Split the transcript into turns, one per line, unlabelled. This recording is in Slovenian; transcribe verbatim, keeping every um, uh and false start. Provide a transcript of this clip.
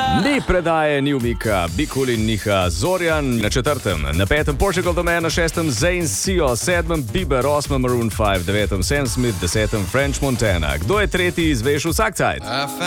Ni predaje, ni umika, Bikul in Niha, Zorjan na četrtem, na petem Portugal The Man, na šestem Zayn Sio, sedmem Bieber, osmem Maroon five, devetem Sam Smith, desetem French Montana. Kdo je tretji, izveš vsak cajt.